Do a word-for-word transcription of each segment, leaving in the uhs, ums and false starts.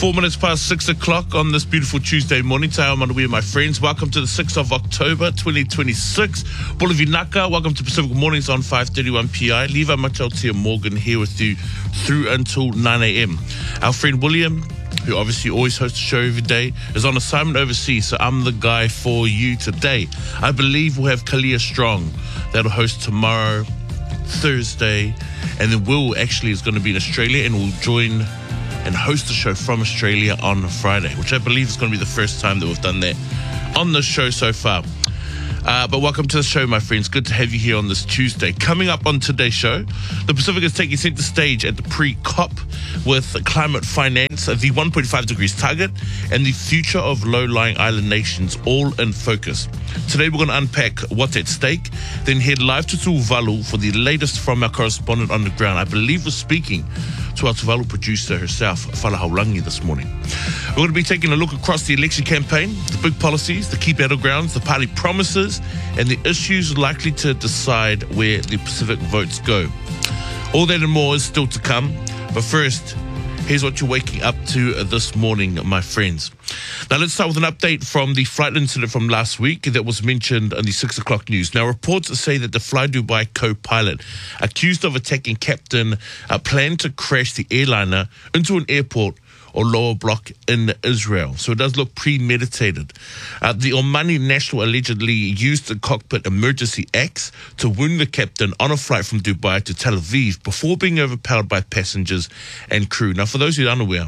Four minutes past six o'clock on this beautiful Tuesday morning. Tayo Manuia, my friends. Welcome to the sixth of October, twenty twenty-six. Bulavi Naka, welcome to Pacific Mornings on five thirty-one P I. Levi Machaltia Morgan here with you through until nine a.m. Our friend William, who obviously always hosts the show every day, is on assignment overseas, so I'm the guy for you today. I believe we'll have Kalia Strong that'll host tomorrow, Thursday, and then Will actually is going to be in Australia and will join and host the show from Australia on Friday, which I believe is going to be the first time that we've done that on the show so far. Uh, but welcome to the show, my friends. Good to have you here on this Tuesday. Coming up on today's show, the Pacific is taking centre stage at the pre-COP with climate finance, the one point five degrees target, and the future of low-lying island nations all in focus. Today we're going to unpack what's at stake, then head live to Tuvalu for the latest from our correspondent on the ground. I believe we're speaking to our Tuvalu producer herself, Fala Haulangi, this morning. We're going to be taking a look across the election campaign, the big policies, the key battlegrounds, the party promises, and the issues likely to decide where the Pacific votes go. All that and more is still to come, but first, here's what you're waking up to this morning, my friends. Now, let's start with an update from the flight incident from last week that was mentioned in the six o'clock news. Now, reports say that the Fly Dubai co-pilot, accused of attacking captain, uh, planned to crash the airliner into an airport or lower block in Israel. So it does look premeditated. Uh, the Omani national allegedly used the cockpit emergency axe to wound the captain on a flight from Dubai to Tel Aviv before being overpowered by passengers and crew. Now, for those who are unaware,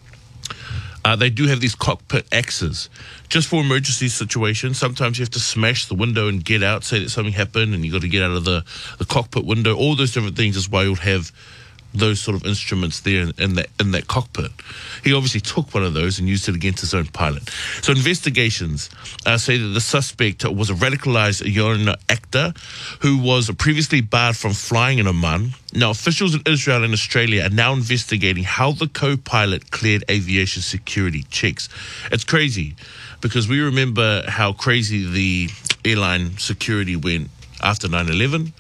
Uh, they do have these cockpit axes just for emergency situations. Sometimes you have to smash the window and get out, say that something happened and you got to get out of the, the cockpit window. All those different things is why you'll have those sort of instruments there in, in that in that cockpit. He obviously took one of those and used it against his own pilot. So investigations uh, say that the suspect was a radicalized young actor who was previously barred from flying in Oman. Now, officials in Israel and Australia are now investigating how the co-pilot cleared aviation security checks. It's crazy because we remember how crazy the airline security went after nine eleven,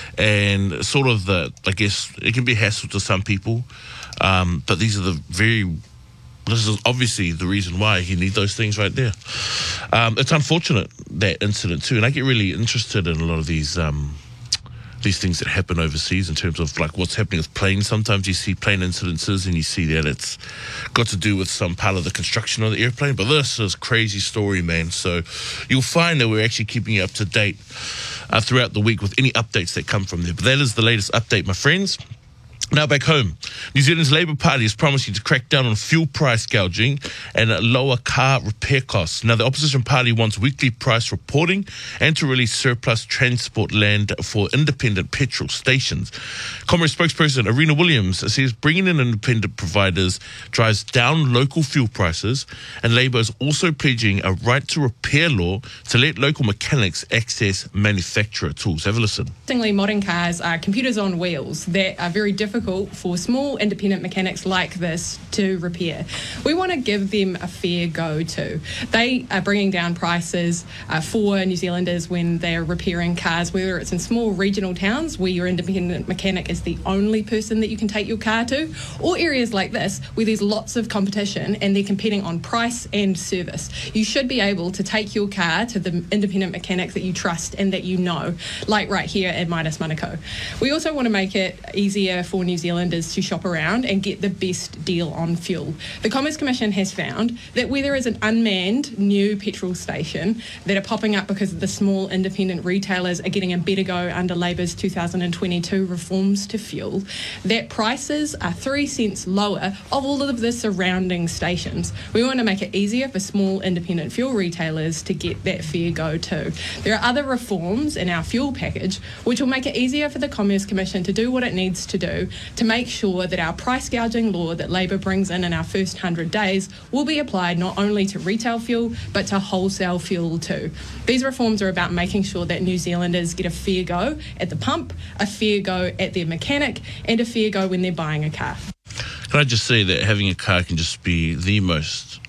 and sort of the, I guess, it can be a hassle to some people, um, but these are the very, this is obviously the reason why you need those things right there. Um, it's unfortunate, that incident too, and I get really interested in a lot of these um, these things that happen overseas in terms of like what's happening with planes. Sometimes you see plane incidences and you see that it's got to do with some part of the construction of the airplane, but this is a crazy story, man. So you'll find that we're actually keeping you up to date uh, throughout the week with any updates that come from there. But that is the latest update, my friends. Now back home, New Zealand's Labour Party is promising to crack down on fuel price gouging and lower car repair costs. Now the opposition party wants weekly price reporting and to release surplus transport land for independent petrol stations. Commerce spokesperson Arena Williams says bringing in independent providers drives down local fuel prices, and Labour is also pledging a right to repair law to let local mechanics access manufacturer tools. Have a listen. Modern cars are computers on wheels that are very difficult for small independent mechanics like this to repair. We want to give them a fair go too. They are bringing down prices uh, for New Zealanders when they are repairing cars, whether it's in small regional towns where your independent mechanic is the only person that you can take your car to, or areas like this where there's lots of competition and they're competing on price and service. You should be able to take your car to the independent mechanic that you trust and that you know, like right here at Midas Manukau. We also want to make it easier for New Zealanders to shop around and get the best deal on fuel. The Commerce Commission has found that where there is an unmanned new petrol station that are popping up because the small independent retailers are getting a better go under Labour's two thousand twenty-two reforms to fuel, that prices are three cents lower of all of the surrounding stations. We want to make it easier for small independent fuel retailers to get that fair go too. There are other reforms in our fuel package which will make it easier for the Commerce Commission to do what it needs to do to make sure that our price gouging law that Labour brings in in our first one hundred days will be applied not only to retail fuel but to wholesale fuel too. These reforms are about making sure that New Zealanders get a fair go at the pump, a fair go at their mechanic, and a fair go when they're buying a car. Can I just say that having a car can just be the most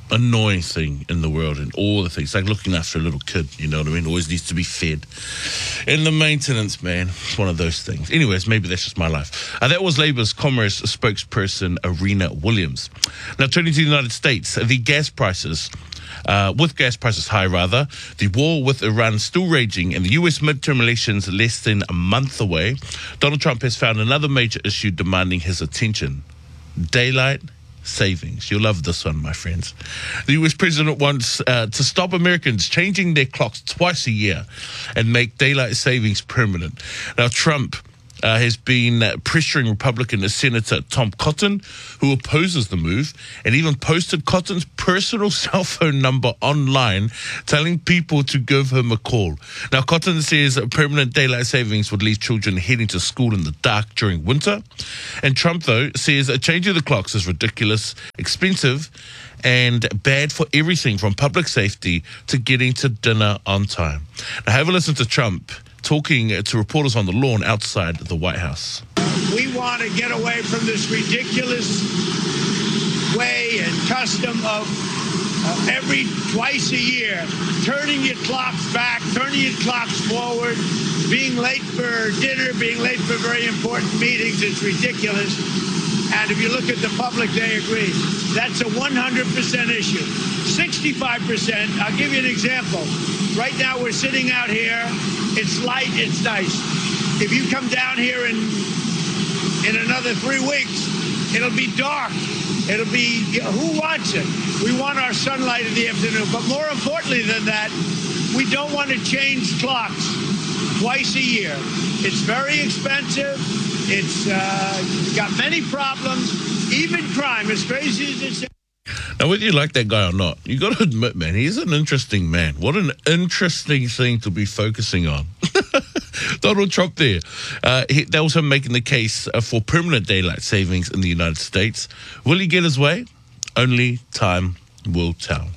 annoying thing in the world, and all the things, like looking after a little kid, you know what I mean, always needs to be fed. And the maintenance, man, it's one of those things. Anyways, maybe that's just my life. Uh, that was Labour's Commerce spokesperson, Arena Williams. Now, turning to the United States, the gas prices, uh, with gas prices high rather, the war with Iran still raging, and the U S midterm elections less than a month away, Donald Trump has found another major issue demanding his attention: daylight savings. You'll love this one, my friends. The U S president wants uh, to stop Americans changing their clocks twice a year and make daylight savings permanent. Now, Trump uh, has been uh, pressuring Republican Senator Tom Cotton, who opposes the move, and even posted Cotton's personal cell phone number online, telling people to give him a call. Now, Cotton says that permanent daylight savings would leave children heading to school in the dark during winter. And Trump, though, says that changing the clocks is ridiculous, expensive, and bad for everything from public safety to getting to dinner on time. Now, have a listen to Trump talking to reporters on the lawn outside the White House. We want to get away from this ridiculous way and custom of uh, every twice a year turning your clocks back, turning your clocks forward, being late for dinner, being late for very important meetings. It's ridiculous. And if you look at the public, they agree. That's a one hundred percent issue. sixty-five percent, I'll give you an example. Right now we're sitting out here. It's light, it's nice. If you come down here in, in another three weeks, it'll be dark. It'll be, who wants it? We want our sunlight in the afternoon. But more importantly than that, we don't want to change clocks twice a year. It's very expensive. It's uh, got many problems, even crime, as crazy as it sounds. Now, whether you like that guy or not, you got to admit, man, he's an interesting man. What an interesting thing to be focusing on. Donald Trump there. Uh, he, that was him making the case uh, for permanent daylight savings in the United States. Will he get his way? Only time will tell.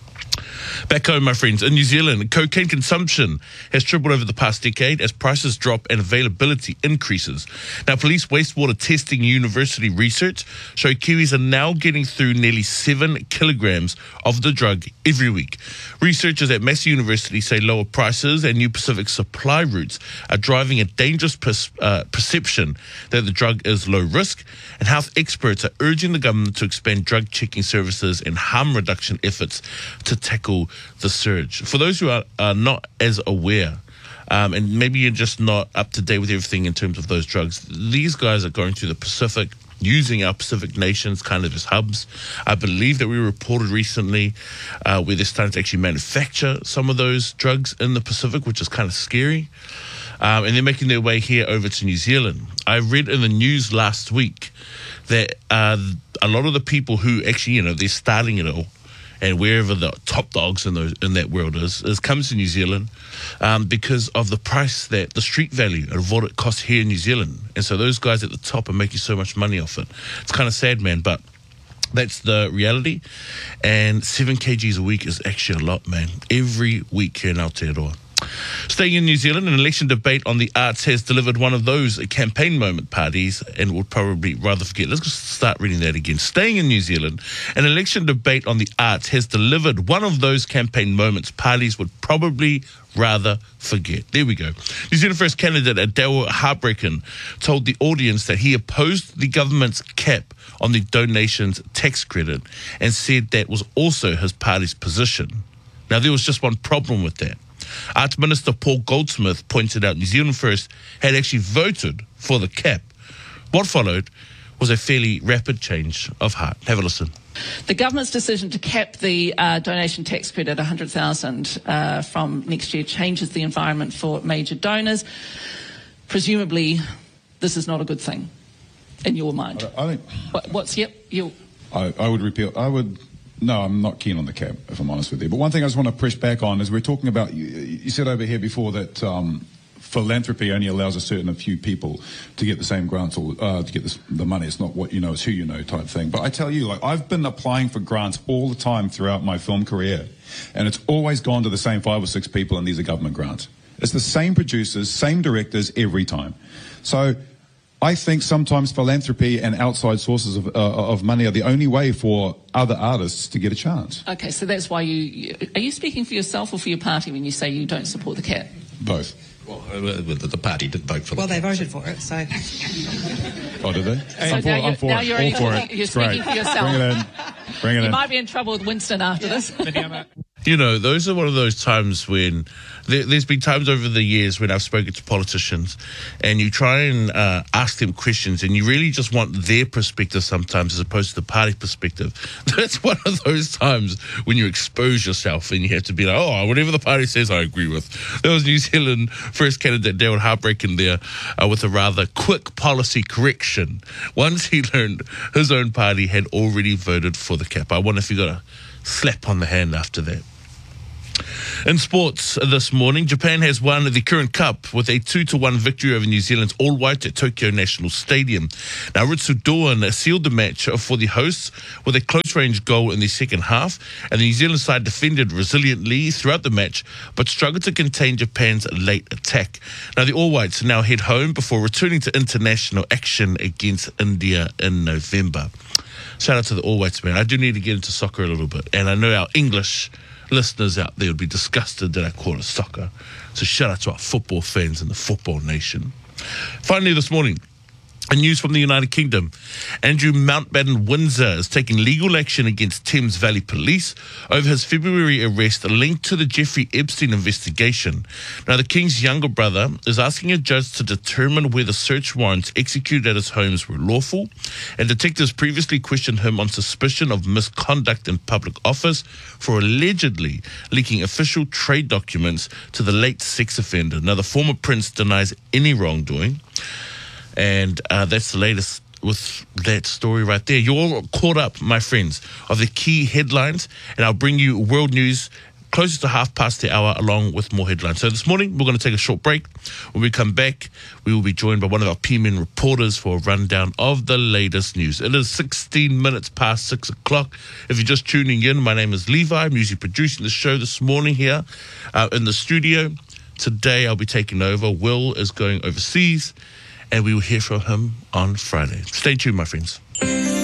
Back home, my friends, in New Zealand, cocaine consumption has tripled over the past decade as prices drop and availability increases. Now, police wastewater testing university research show Kiwis are now getting through nearly seven kilograms of the drug every week. Researchers at Massey University say lower prices and New Pacific supply routes are driving a dangerous per- uh, perception that the drug is low risk, and health experts are urging the government to expand drug checking services and harm reduction efforts to tackle the surge. For those who are, are not as aware, um, and maybe you're just not up to date with everything in terms of those drugs, these guys are going through the Pacific, using our Pacific nations kind of as hubs. I believe that we reported recently uh, where they're starting to actually manufacture some of those drugs in the Pacific, which is kind of scary. Um, and they're making their way here over to New Zealand. I read in the news last week that uh, a lot of the people who actually, you know, they're starting it all, and wherever the top dogs in those in that world is, is comes to New Zealand um, because of the price, that the street value of what it costs here in New Zealand. And so those guys at the top are making so much money off it. It's kind of sad, man, but that's the reality. And seven kilograms a week is actually a lot, man. Every week here in Aotearoa. Staying in New Zealand, an election debate on the arts has delivered one of those campaign moment parties, and we'll probably rather forget. Let's just start reading that again. Staying in New Zealand, an election debate on the arts has delivered one of those campaign moments parties would probably rather forget. There we go. New Zealand First candidate Adele Heartbreakin told the audience that he opposed the government's cap on the donations tax credit and said that was also his party's position. Now, there was just one problem with that. Arts Minister Paul Goldsmith pointed out New Zealand First had actually voted for the cap. What followed was a fairly rapid change of heart. Have a listen. The government's decision to cap the uh, donation tax credit at one hundred thousand dollars uh, from next year changes the environment for major donors. Presumably, this is not a good thing in your mind. I, I think. What, what's yep? You. I, I would repeal. I would. No, I'm not keen on the cap, if I'm honest with you. But one thing I just want to push back on is we're talking about, you, you said over here before that um, philanthropy only allows a certain a few people to get the same grants or uh, to get this, the money. It's not what you know, it's who you know type thing. But I tell you, like, I've been applying for grants all the time throughout my film career, and it's always gone to the same five or six people, and these are government grants. It's the same producers, same directors every time. So I think sometimes philanthropy and outside sources of, uh, of money are the only way for other artists to get a chance. Okay, so that's why you... Are you speaking for yourself or for your party when you say you don't support the cap? Both. Well, uh, the, the party did vote for Well, the they cap. voted for it, so... Oh, did they? So I'm for, now I'm you're, for now it. you're, All only for talking, it. you're It's speaking great. for yourself. Bring it in. Bring it You in. might be in trouble with Winston after this. You know, those are one of those times when there, there's been times over the years when I've spoken to politicians and you try and uh, ask them questions and you really just want their perspective sometimes as opposed to the party perspective. That's one of those times when you expose yourself and you have to be like, oh, whatever the party says, I agree with. There was New Zealand First candidate Daryl Heartbreaking there uh, with a rather quick policy correction once he learned his own party had already voted for the cap. I wonder if you got a slap on the hand after that. In sports this morning, Japan has won the Current Cup with a two to one victory over New Zealand's All White at Tokyo National Stadium. Now, Ritsu Doan sealed the match for the hosts with a close-range goal in the second half, and the New Zealand side defended resiliently throughout the match, but struggled to contain Japan's late attack. Now, the All Whites now head home before returning to international action against India in November. Shout out to the All Whites, man. I do need to get into soccer a little bit, and I know our English listeners out there would be disgusted that I call it soccer. So shout out to our football fans in the football nation. Finally this morning, and news from the United Kingdom. Andrew Mountbatten Windsor is taking legal action against Thames Valley Police over his February arrest linked to the Jeffrey Epstein investigation. Now, the King's younger brother is asking a judge to determine whether search warrants executed at his homes were lawful, and detectives previously questioned him on suspicion of misconduct in public office for allegedly leaking official trade documents to the late sex offender. Now, the former prince denies any wrongdoing. And uh, that's the latest with that story right there. You're all caught up, my friends, of the key headlines, and I'll bring you world news closer to half past the hour along with more headlines. So this morning, we're going to take a short break. When we come back, we will be joined by one of our P M N reporters for a rundown of the latest news. It is sixteen minutes past six o'clock. If you're just tuning in, my name is Levi. I'm usually producing the show this morning here uh, in the studio. Today, I'll be taking over. Will is going overseas, and we will hear from him on Friday. Stay tuned, my friends.